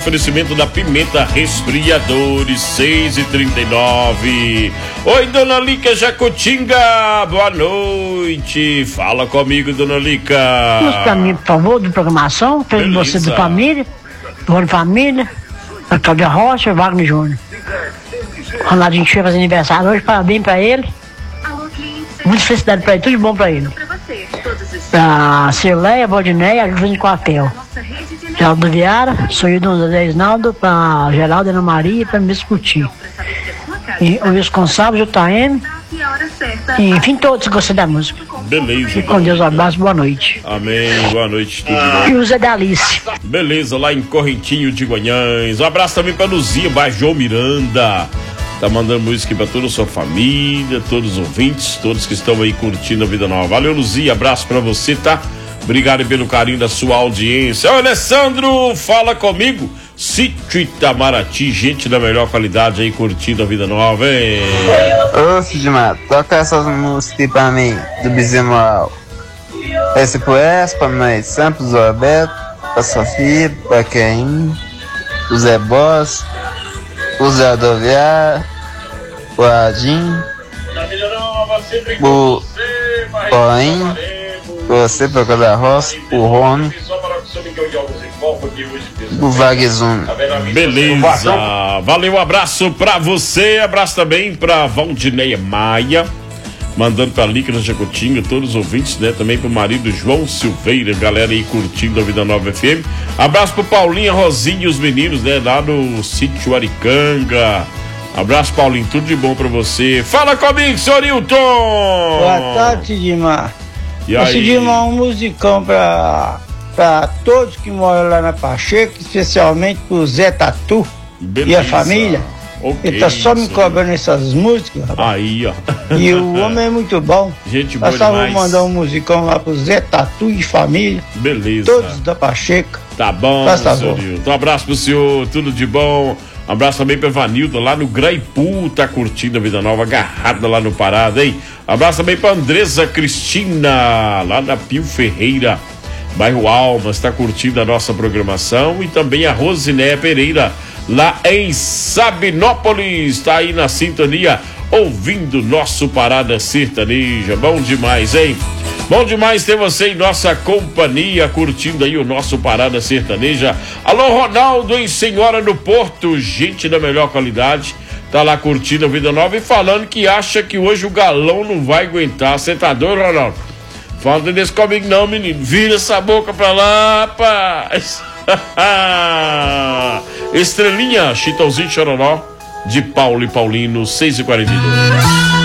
oferecimento da Pimenta Resfriadores, 6h39. Oi, dona Lica Jacutinga, boa noite. Fala comigo, dona Lica. Pra mim, por favor, de programação, pra você do Família, do Rony Família, a Cláudia Rocha, Wagner Júnior. Ronaldinho que faz aniversário hoje, parabéns pra ele. Muita felicidade pra ele, tudo de bom pra ele. Pra Cirleia, Valdineia, a Júlia de Quartel. Geraldo Viara, Soildo Zé Isnaldo, pra Geraldo Ana Maria e pra me discutir. E o Wilson Gonçalves, o Taeme. E enfim, todos gostam da música. Beleza. E com Deus, um abraço, boa noite. Amém, boa noite, tudo bom. E o Zé da Alice. Beleza, lá em Correntinho de Guanhães. Um abraço também pra Luzia, Bajô Miranda. Tá mandando música pra toda a sua família, todos os ouvintes, todos que estão aí curtindo a Vida Nova. Valeu, Luzia, abraço pra você, tá? Obrigado pelo carinho da sua audiência. Ô, Alessandro, fala comigo. Sítio Itamaraty, gente da melhor qualidade aí curtindo a Vida Nova, hein? Ô, Sidmar, toca essas músicas aí pra mim, do Bizemal. Esse pro Espa, pra nós, Santos, o Roberto, pra Sofia, pra Caim, o Zé Boss, o Zé Adoviar, o Adin, o Coim, você, pra cada roça, o Rony, o Vagzum. Beleza, valeu, um abraço pra você, abraço também pra Valdineia Maia, mandando pra Lica na Jacutinga, todos os ouvintes, né? Também pro marido João Silveira, galera aí curtindo a Vida Nova FM. Abraço pro Paulinho, Rosinha e os meninos, né? Lá no sítio Aricanga. Abraço, Paulinho, tudo de bom pra você. Fala comigo, senhor Hilton! Boa tarde, Sidmar. E aí? Sidmar, um musicão pra todos que moram lá na Pacheco, especialmente pro Zé Tatu. Beleza. E a família. Okay, ele tá só me cobrando essas músicas, rapaz. Aí, ó. E o homem é muito bom. Gente boa demais. Nós só vou mandar um musicão lá pro Zé Tatu e família. Beleza. Todos da Pacheco. Tá bom, senhor Hilton. Um abraço pro senhor, tudo de bom. Um abraço também pra Vanilda lá no Graipu, tá curtindo a Vida Nova, agarrada lá no Parada, hein? Um abraço também pra Andresa Cristina, lá na Pio Ferreira, bairro Almas, tá curtindo a nossa programação. E também a Rosiné Pereira, lá em Sabinópolis, tá aí na sintonia, ouvindo nosso Parada Sertaneja. Bom demais, hein? Bom demais ter você em nossa companhia, curtindo aí o nosso Parada Sertaneja. Alô, Ronaldo, em Senhora do Porto, gente da melhor qualidade, tá lá curtindo a Vida Nova e falando que acha que hoje o galão não vai aguentar. Você tá doido, Ronaldo? Fala desse comigo não, menino. Vira essa boca pra lá, rapaz. Estrelinha, Chitãozinho Chororó, de Paulo e Paulino, 6h42.